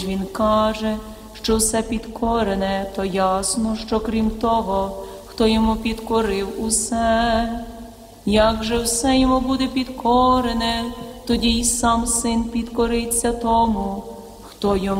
Він каже, що все підкорене, то ясно, що крім того, хто йому підкорив усе. Як же все йому буде підкорене, тоді й сам син підкориться тому, хто йому